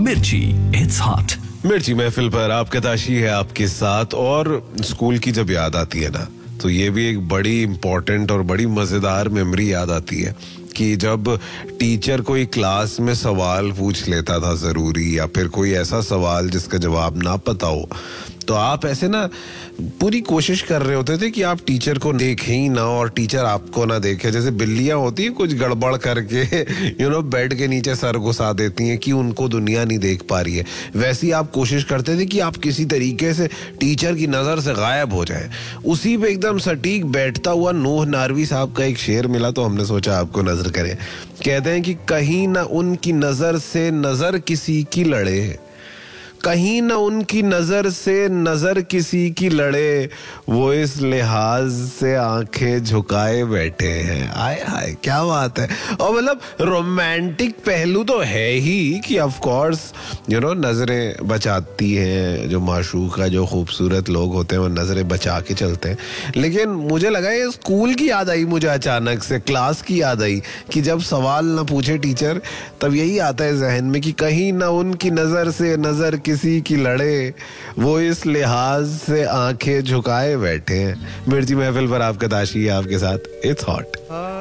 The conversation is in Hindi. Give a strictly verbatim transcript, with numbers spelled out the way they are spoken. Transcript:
मिर्ची, इट्स हॉट। मिर्ची महफिल पर आपका ताशी है आपके साथ। और स्कूल की जब याद आती है ना, तो ये भी एक बड़ी इंपॉर्टेंट और बड़ी मजेदार मेमोरी याद आती है कि जब टीचर कोई क्लास में सवाल पूछ लेता था जरूरी, या फिर कोई ऐसा सवाल जिसका जवाब ना पता हो, तो आप ऐसे ना पूरी कोशिश कर रहे होते थे कि आप टीचर को देखें ही ना और टीचर आपको ना देखे। जैसे बिल्लियां होती है कुछ गड़बड़ करके यू नो बेड के नीचे सर घुसा देती हैं कि उनको दुनिया नहीं देख पा रही है, वैसी आप कोशिश करते थे कि आप किसी तरीके से टीचर की नजर से गायब हो जाए। उसी पे एकदम सटीक बैठता हुआ नूह नारवी साहब का एक शेर मिला, तो हमने सोचा आपको नजर करें। कहते हैं कि कहीं ना उनकी नजर से नजर किसी की लड़े, कहीं न उनकी नजर से नजर किसी की लड़े, वो इस लिहाज से आंखें झुकाए बैठे हैं। आय हाय क्या बात है। और मतलब रोमांटिक पहलू तो है ही कि ऑफ कोर्स यू नो नजरें बचाती हैं, जो माशूका जो खूबसूरत लोग होते हैं वो नजरें बचा के चलते हैं। लेकिन मुझे लगा ये स्कूल की याद आई, मुझे अचानक से क्लास की याद आई कि जब सवाल ना पूछे टीचर, तब यही आता है जहन में कि कहीं ना उनकी नजर से नजर किसी की लड़े, वो इस लिहाज से आंखें झुकाए बैठे हैं। मिर्ची महफिल पर आपका ताशी है आपके साथ, इट्स हॉट।